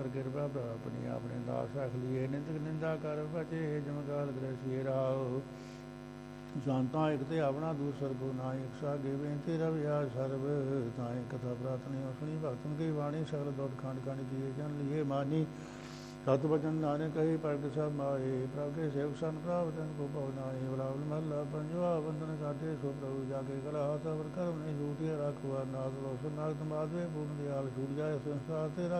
ਕਰ ਕਿਰਪਾ ਆਪਣੀ ਆਪਣੇ ਦਾਸ ਰੱਖ ਲਈਏ ਨਿੰਦਕ ਨਿੰਦਾ ਕਰ ਭਜੇ ਜਮਗਾਲ ਗ੍ਰਸੀਏ ਰਾਓ ਸੰਤਾਂ ਇੱਕ ਤੇ ਆਪਣਾ ਦੂਸਰ ਕੋ ਨਾਇ ਇੱਕ ਸਾਗੇ ਬੇਨਤੀ ਰਵਿਆ ਸਰਬ ਤਾਏ ਕਥਾ ਪ੍ਰਾਰਥਨੀ ਸੁਣੀ ਭਗਤਨ ਕੀ ਬਾਣੀ ਸਗਲ ਦੁੱਧ ਖੰਡ ਖੰਡ ਜੀਏ ਜਨ ਲਿਏ ਮਾਨੀ ਸਤ ਬਚਨ ਨਾਨਕ ਕਹੀ ਪ੍ਰਗਟ ਸਭ ਮਾਏ ਪ੍ਰਭ ਕੇ ਸੇਵਕ ਸਨ ਪ੍ਰਾਪਤਨ ਕੋ ਭਉ ਨਾਹੀ ਬਲਾਵਲ ਮਹਲਾ ਪੰਜਵਾ ਬੰਧਨ ਕਾਟੇ ਸੋ ਪ੍ਰਭੂ ਜਾ ਕੇ ਕਲਾ ਹੱਥ ਅਵਰ ਕਰਮ ਨੇ ਝੂਠੇ ਰਖਵਾ ਨਾਥ ਲੋਸਨ ਨਾਗਤ ਮਾਧਵੇ ਪੂਰਨ ਦਿਆਲ ਛੂਟ ਜਾਏ ਸੰਸਾਰ ਤੇ